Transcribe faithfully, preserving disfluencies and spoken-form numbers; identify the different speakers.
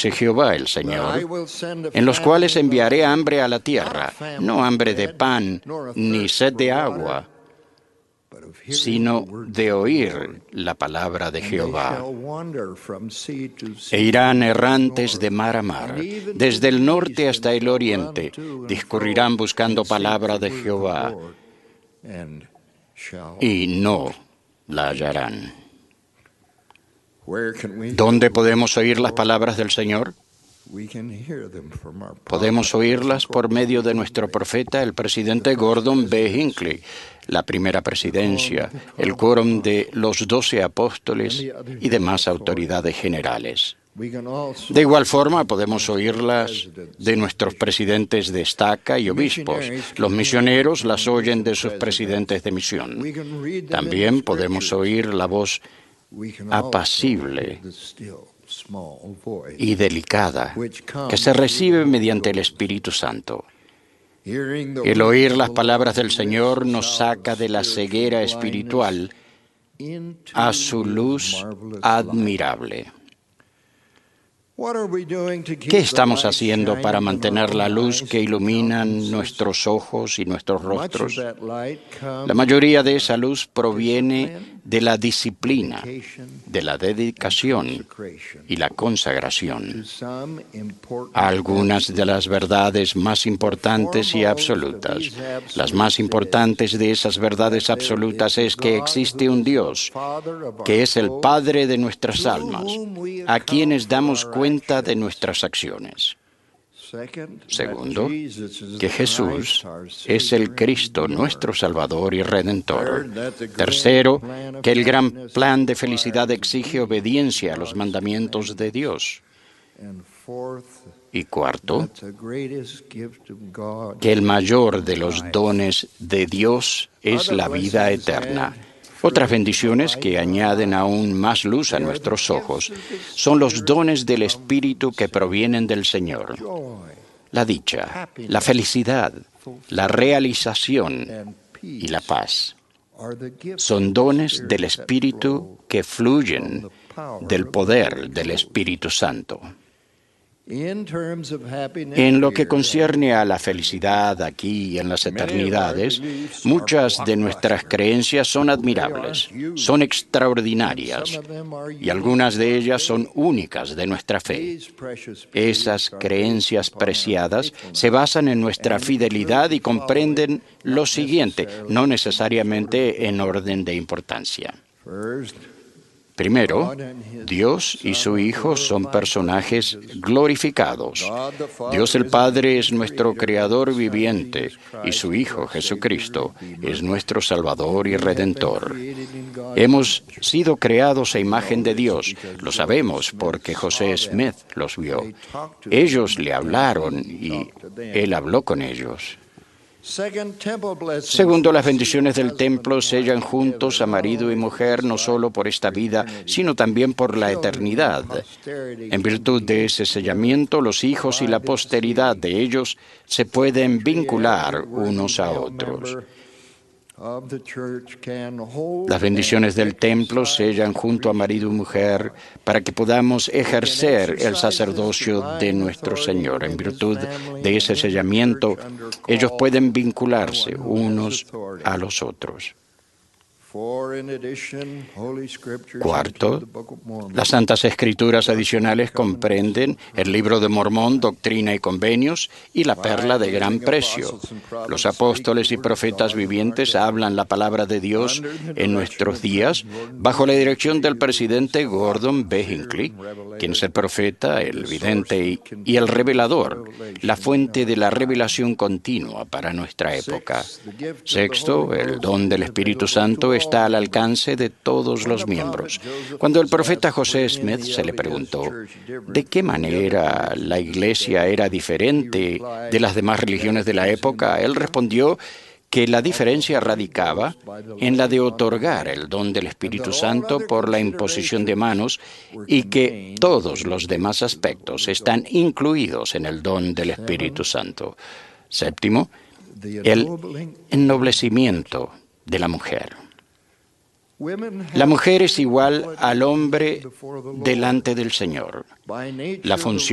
Speaker 1: dice Jehová el Señor, en los cuales enviaré hambre a la tierra, no hambre de pan ni sed de agua, sino de oír la palabra de Jehová. E irán errantes de mar a mar, desde el norte hasta el oriente, discurrirán buscando palabra de Jehová, y no la hallarán. ¿Dónde podemos oír las palabras del Señor? Podemos oírlas por medio de nuestro profeta, el presidente Gordon B. Hinckley, la primera presidencia, el quórum de los doce apóstoles y demás autoridades generales. De igual forma, podemos oírlas de nuestros presidentes de estaca y obispos. Los misioneros las oyen de sus presidentes de misión. También podemos oír la voz apacible y delicada que se recibe mediante el Espíritu Santo. El oír las palabras del Señor nos saca de la ceguera espiritual a su luz admirable. ¿Qué estamos haciendo para mantener la luz que ilumina nuestros ojos y nuestros rostros? La mayoría de esa luz proviene de la disciplina, de la dedicación y la consagración a algunas de las verdades más importantes y absolutas. Las más importantes de esas verdades absolutas es que existe un Dios, que es el Padre de nuestras almas, a quienes damos cuenta de nuestras acciones. Segundo, que Jesús es el Cristo, nuestro Salvador y Redentor. Tercero, que el gran plan de felicidad exige obediencia a los mandamientos de Dios. Y cuarto, que el mayor de los dones de Dios es la vida eterna. Otras bendiciones que añaden aún más luz a nuestros ojos son los dones del Espíritu que provienen del Señor. La dicha, la felicidad, la realización y la paz son dones del Espíritu que fluyen del poder del Espíritu Santo. En lo que concierne a la felicidad aquí y en las eternidades, muchas de nuestras creencias son admirables, son extraordinarias, y algunas de ellas son únicas de nuestra fe. Esas creencias preciadas se basan en nuestra fidelidad y comprenden lo siguiente, no necesariamente en orden de importancia. Primero, Dios y su Hijo son personajes glorificados. Dios el Padre es nuestro Creador viviente y su Hijo Jesucristo es nuestro Salvador y Redentor. Hemos sido creados a imagen de Dios. Lo sabemos porque José Smith los vio. Ellos le hablaron y Él habló con ellos. Segundo, las bendiciones del templo sellan juntos a marido y mujer no solo por esta vida, sino también por la eternidad. En virtud de ese sellamiento, los hijos y la posteridad de ellos se pueden vincular unos a otros. Las bendiciones del templo sellan junto a marido y mujer para que podamos ejercer el sacerdocio de nuestro Señor. En virtud de ese sellamiento, ellos pueden vincularse unos a los otros. Cuarto, las Santas Escrituras adicionales comprenden el Libro de Mormón, Doctrina y Convenios, y la Perla de Gran Precio. Los apóstoles y profetas vivientes hablan la palabra de Dios en nuestros días bajo la dirección del presidente Gordon B. Hinckley, quien es el profeta, el vidente y el revelador, la fuente de la revelación continua para nuestra época. Sexto, el don del Espíritu Santo está al alcance de todos los miembros. Cuando el profeta José Smith se le preguntó de qué manera la Iglesia era diferente de las demás religiones de la época, él respondió que la diferencia radicaba en la de otorgar el don del Espíritu Santo por la imposición de manos y que todos los demás aspectos están incluidos en el don del Espíritu Santo. Séptimo, el ennoblecimiento de la mujer. La mujer es igual al hombre delante del Señor. La función